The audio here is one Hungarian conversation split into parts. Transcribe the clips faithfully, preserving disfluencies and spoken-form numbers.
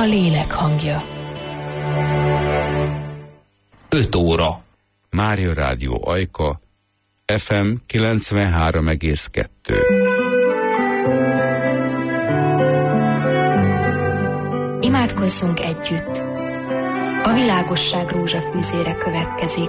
a lélek hangja. öt óra. Mária Rádió Ajka, ef em kilencvenhárom egész kettő. Imádkozzunk együtt. A világosság rózsafűzére következik.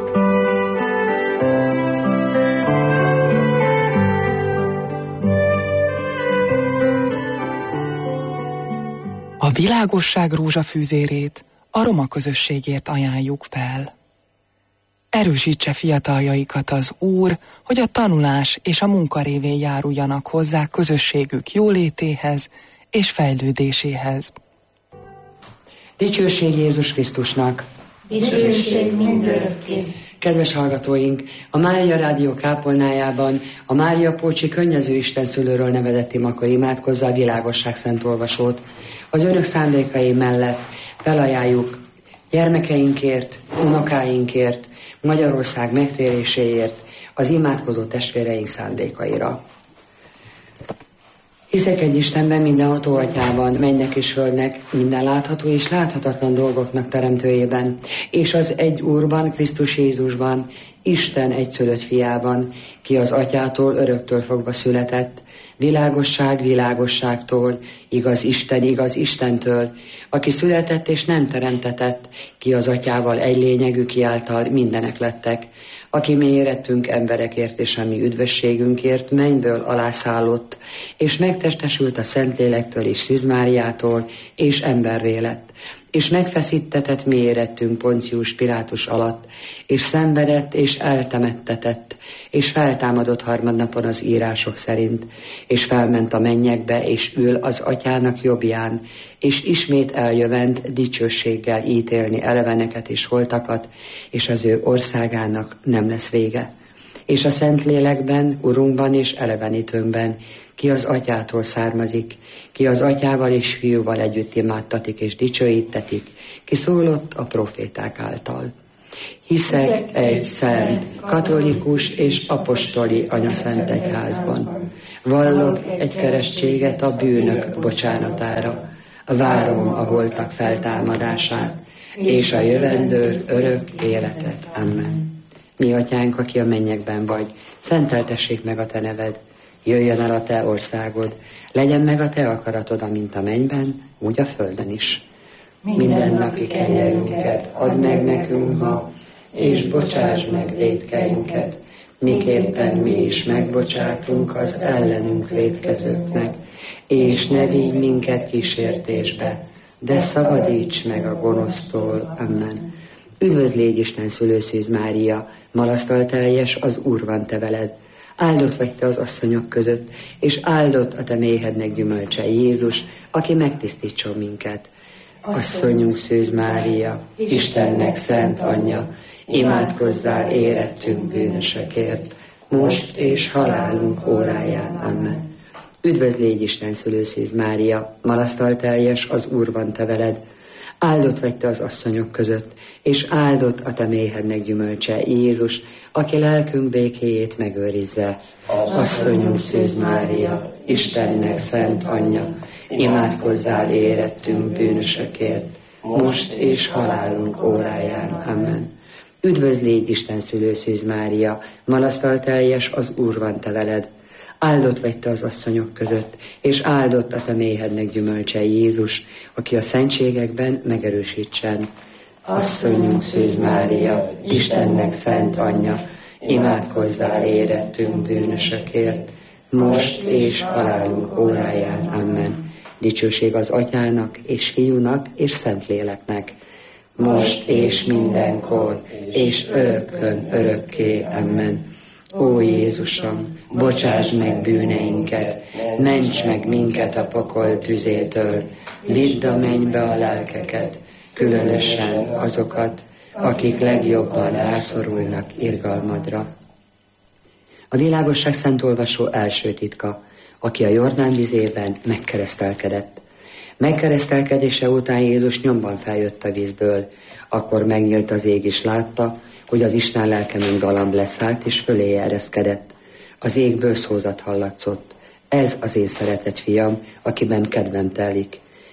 A világosság rózsafűzérét a roma közösségért ajánljuk fel. Erősítse fiataljaikat az Úr, hogy a tanulás és a munka révén járuljanak hozzá közösségük jólétéhez és fejlődéséhez. Dicsőség Jézus Krisztusnak! Dicsőség mindörökké! Kedves hallgatóink, a Mária Rádió kápolnájában a Mária Pócsi Könnyező Isten szülőről nevezett imakor imádkozza a világosság szent olvasót. Az önök szándékai mellett felajánljuk gyermekeinkért, unokáinkért, Magyarország megtéréséért, az imádkozó testvéreink szándékaira. Hiszek egy Istenben, mindenható Atyában, mennek és földnek, minden látható és láthatatlan dolgoknak teremtőjében, és az egy Úrban, Krisztus Jézusban, Isten egyszülött fiában, ki az Atyától öröktől fogva született, világosság világosságtól, igaz Isten igaz Istentől, aki született és nem teremtetett, ki az Atyával egy lényegű, ki által mindenek lettek, aki mi érettünk emberekért és a mi üdvösségünkért mennyből alászállott, és megtestesült a Szentlélektől és Szűz Máriától, és emberré lett, és megfeszítetett mi érettünk Poncius Pilátus alatt, és szenvedett és eltemettetett, és feltámadott harmadnapon az írások szerint, és felment a mennyekbe, és ül az Atyának jobbján, és ismét eljövend dicsőséggel ítélni eleveneket és holtakat, és az ő országának nem lesz vége. És a Szentlélekben, Urunkban és elevenítőnkben, ki az Atyától származik, ki az Atyával és Fiúval együtt imádtatik és dicsőítetik, ki szólott a proféták által. Hiszek egy szent, katolikus és apostoli anyaszent egyházban. Vallok egy keresztséget a bűnök bocsánatára. Várom a holtak feltámadását, és a jövendő örök életet. Amen. Mi Atyánk, aki a mennyekben vagy, szenteltessék meg a te neved. Jöjjön el a te országod, legyen meg a te akaratod, amint a mennyben, úgy a földön is. Minden napi kenyerünket add meg nekünk ma, és bocsáss meg vétkeinket, miképpen mi is megbocsátunk az ellenünk vétkezőknek, és ne vigy minket kísértésbe, de szabadíts meg a gonosztól. Amen. Üdvözl légy Isten szülőszűz Mária, malasztalteljes, az Úr van te veled. Áldott vagy te az asszonyok között, és áldott a te méhednek gyümölcse Jézus, aki megtisztítson minket. Asszonyunk szűz Mária, Istennek szent anyja, imádkozzál érettünk bűnösökért, most és halálunk óráján. Amen. Üdvözl légy Isten szülőszűz Mária, malasztalteljes, az Úr van te veled. Áldott vagy te az asszonyok között, és áldott a te méhednek gyümölcse Jézus, aki lelkünk békéjét megőrizze. Asszonyunk szűz Mária, Istennek szent anyja, imádkozzál érettünk bűnösökért, most és halálunk óráján. Amen. Üdvözl légy Isten szülőszűz Mária, malasztalteljes, az Úr van te veled. Áldott vagy te az asszonyok között, és áldott a te méhednek gyümölcse Jézus, aki a szentségekben megerősítsen. Asszonyunk szűz Mária, Istennek szent anyja, imádkozzál érettünk bűnösökért, most és halálunk óráján. Amen. Dicsőség az Atyának, és Fiúnak, és Szentléleknek, most és mindenkor, és örökkön örökké. Amen. Ó Jézusom, bocsáss meg bűneinket, ments meg minket a pokol tüzétől, vidd a mennybe a lelkeket, különösen azokat, akik legjobban rászorulnak irgalmadra. A világosság szent olvasó első titka, aki a Jordán vizében megkeresztelkedett. Megkeresztelkedése után Jézus nyomban feljött a vízből, akkor megnyílt az ég, és látta, hogy az Isten lelke mint galamb leszállt, és fölé ereszkedett. Az égből szózat hallatszott. Ez az én szeretett fiam, akiben kedvem telik.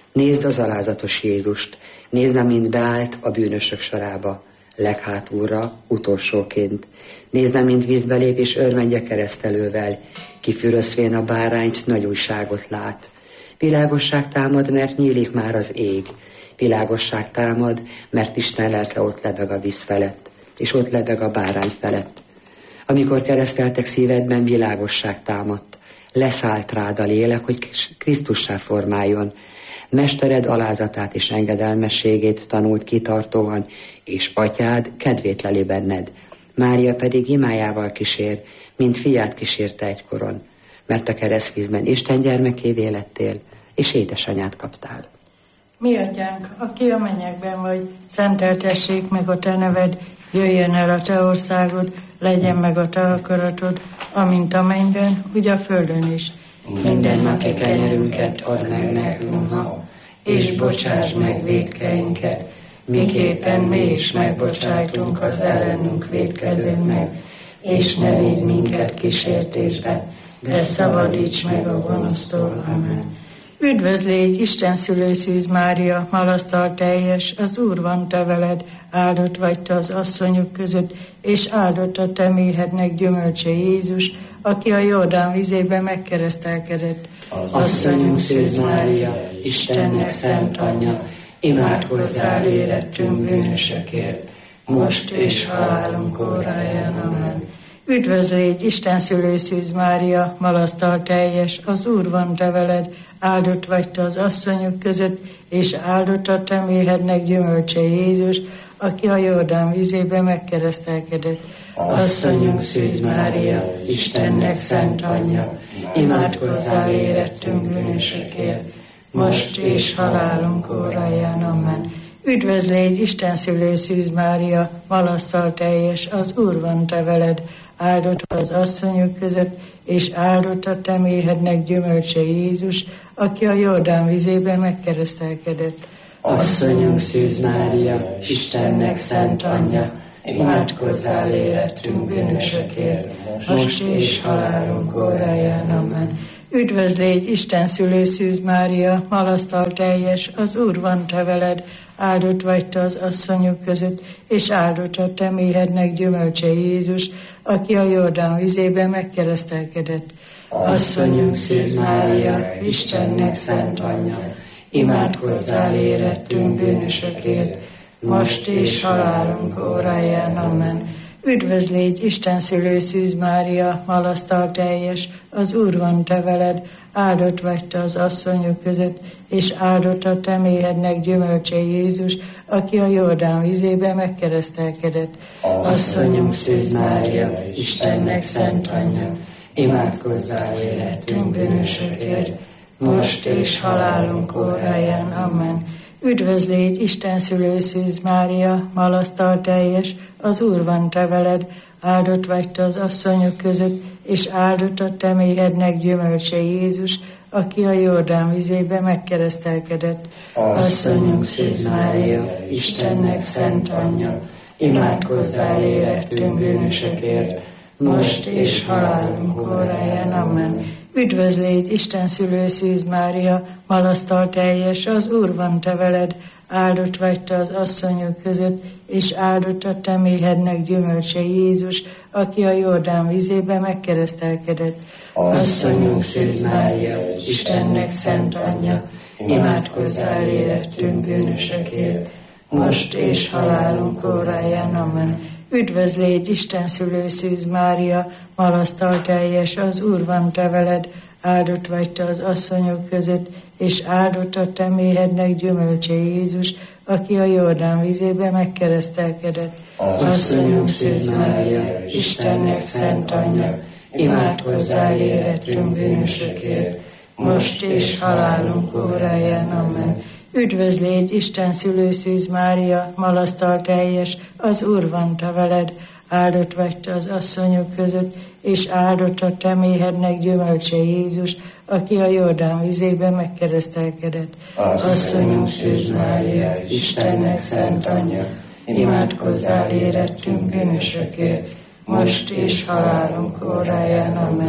Nézd az alázatos Jézust, nézd, amint beállt a bűnösök sorába, leghátulra, utolsóként. Nézd, amint vízbe lép és örvendje keresztelővel, kifüröszvén a bárányt, nagy újságot lát. Világosság támad, mert nyílik már az ég. Világosság támad, mert Isten lelke ott lebeg a víz felett, és ott lebeg a bárány felett. Amikor kereszteltek szívedben, világosság támadt. Leszállt rád a lélek, hogy Krisztussá formáljon. Mestered alázatát és engedelmességét tanult kitartóan, és atyád kedvét leli benned. Mária pedig imájával kísér, mint fiát kísérte egykoron, mert a keresztvízben Isten gyermekévé lettél, és édesanyát kaptál. Mi atyánk, aki a mennyekben vagy, szenteltessék meg a te neved, jöjjön el a te országod, legyen meg a te akaratod, amint a mennyben, úgy a földön is. Mindennapi kenyerünket add meg nekünk ma, és bocsáss meg vétkeinket, miképpen mi is megbocsájtunk az ellenünk vétkezőnknek, és ne védj minket kísértésbe, de szabadíts meg a gonosztól. Amen. Üdvözl légy, Isten szülőszűz Mária, malasztal teljes, az Úr van te veled, áldott vagy te az asszonyok között, és áldott a te méhednek gyümölcse Jézus, aki a Jordán vizébe megkeresztelkedett. Asszonyunk szűz Mária, Istennek szent anyja, imádkozzál érettünk bűnösökért, most és halálunk óráján. Amen. Üdvözl légy, Isten szülőszűz Mária, malasztal teljes, az Úr van te veled, áldott vagy te az asszonyok között, és áldott a te méhednek gyümölcse Jézus, aki a Jordán vizébe megkeresztelkedett. Asszonyunk szűz Mária, Istennek szent anyja, imádkozzál érettünk bűnösökért, most és halálunk óráján. Amen. Üdvözl légy, Isten szülőszűz Mária, malasztal teljes, az Úr van te veled, áldott az asszonyok között, és áldott a te méhednek gyümölcse Jézus, aki a Jordán vizébe megkeresztelkedett. Asszonyunk szűz Mária, Istennek szent anyja, imádkozzál érettünk bűnösökért, most és halálunk óráján. Amen. Üdvözl légy, Isten szülőszűz Mária, malasztal teljes, az Úr van te veled, áldott vagy te az asszonyok között, és áldott a te méhednek gyümölcse Jézus, aki a Jordán vizébe megkeresztelkedett. Asszonyunk szűz Mária, Istennek szent anyja, imádkozzál érettünk bűnösökért, most és halálunk óráján. Amen. Üdvözl légy, Isten szülőszűz Mária, malasztal teljes, az Úr van te veled, áldott vagy te az asszonyok között, és áldott a te méhednek gyümölcse Jézus, aki a Jordán vizébe megkeresztelkedett. Asszonyunk szűz Mária, Istennek szent anyja, imádkozzál érettünk bűnösökért, most és halálunk óráján. Amen. Üdvözl légy, Isten szülőszűz Mária, malasztal teljes, az Úr van te veled, áldott vagy te az asszonyok között, és áldott a te méhednek gyümölcse Jézus, aki a Jordán vizébe megkeresztelkedett. Asszonyunk szűz Mária, Istennek szent anyja, imádkozzál érettünk bűnösökért, most és halálunk óráján. Amen. Üdvözl légy, Isten szülőszűz Mária, malasztal teljes, az Úr van te veled, áldott vagy te az asszonyok között, és áldott a te méhednek gyümölcse Jézus, aki a Jordán vizébe megkeresztelkedett. Asszonyunk szűz Mária, Istennek szent anyja, imádkozzál érettünk bűnösökért, most és halálunk óráján. Amen. Üdvözl légy, Isten szülőszűz Mária, malasztal teljes, az Úr van te veled, áldott vagy te az asszonyok között, és áldott a te méhednek gyümölcse Jézus, aki a Jordán vizébe megkeresztelkedett. Asszonyunk szűz Mária, Istennek szent anyja, imádkozzál érettünk bűnösökért, most és halálunk óráján. Amen. Üdvözl légy, Isten szülőszűz Mária, malasztal teljes, az Úr van te veled, áldott vagy te az asszonyok között, és áldott a te méhednek gyümölcse Jézus, aki a Jordán vizébe megkeresztelkedett. Asszonyunk szűz Mária, Istennek szent anyja, imádkozzál érettünk bűnösökért, most és halálunk óráján. Amen.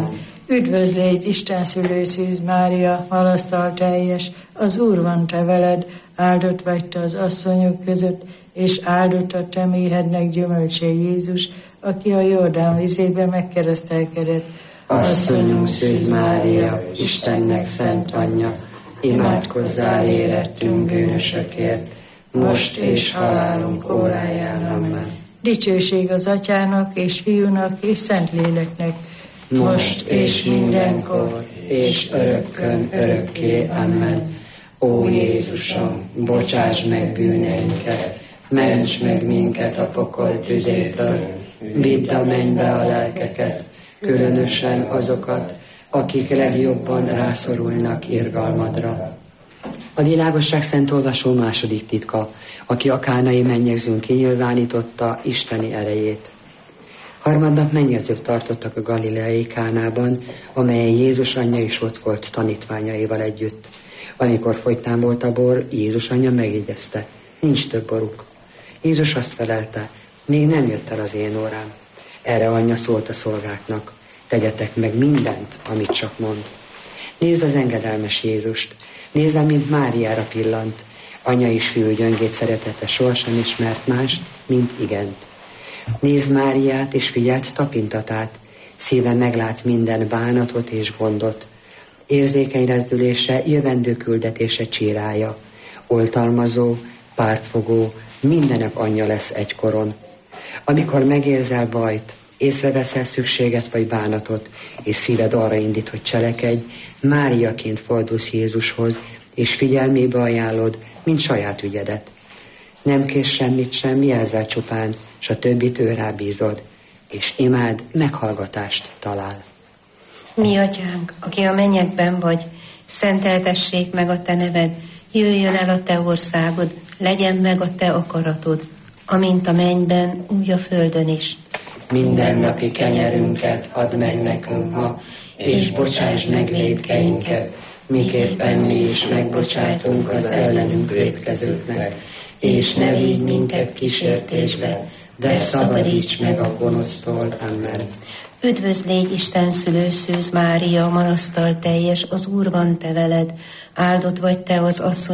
Üdvözl légy, Isten szülő Szűz Mária, malasztal teljes, az Úr van te veled, áldott vagy te az asszonyok között, és áldott a te méhednek gyümölcse Jézus, aki a Jordán vizébe megkeresztelkedett. Asszonyunk Szűz Mária, Istennek szent anyja, imádkozzál érettünk bűnösökért, most és halálunk óráján. Amen. Dicsőség az Atyának, és Fiúnak, és Szentléleknek, most és mindenkor, és örökkön örökké. Amen. Ó Jézusom, bocsáss meg bűneinket, ments meg minket a pokol tüzétől, vidd a mennybe a lelkeket, különösen azokat, akik legjobban rászorulnak irgalmadra. A világosság szent olvasó második titka, aki a kánai mennyegzőn kinyilvánította isteni erejét. Harmadnap mennyegzőt tartottak a galileai Kánában, amelyen Jézus anyja is ott volt tanítványaival együtt. Amikor fogytán volt a bor, Jézus anyja megjegyezte, nincs több boruk. Jézus azt felelte, még nem jött el az én órám. Erre anyja szólt a szolgáknak, tegyetek meg mindent, amit csak mond. Nézd az engedelmes Jézust, nézd, mint Máriára pillant. Anya és fiú gyöngét szeretete sohasem ismert mást, mint igent. Nézd Máriát és figyeld tapintatát, szíve meglát minden bánatot és gondot. Érzékeny rezdülése, jövendő küldetése csirája. Oltalmazó, pártfogó, mindenek anyja lesz egykoron. Amikor megérzel bajt, észreveszel szükséget vagy bánatot, és szíved arra indít, hogy cselekedj, Máriaként fordulsz Jézushoz, és figyelmébe ajánlod, mint saját ügyedet. Nem kész semmit sem, jelzel csupán, s a többit ő rábízod, és imád meghallgatást talál. Mi atyánk, aki a mennyekben vagy, szenteltessék meg a te neved, jöjjön el a te országod, legyen meg a te akaratod, amint a mennyben, úgy a földön is. Mindennapi kenyerünket add meg nekünk ma, és bocsáss meg vétkeinket, miképpen mi is megbocsájtunk az ellenünk vétkezőknek, és ne vigy minket kísértésbe, de szabadíts meg a gonosztól. Amen. Üdvözl légy, Isten szülő Szűz Mária, malasztal teljes, az Úr van te veled, áldott vagy te az asszony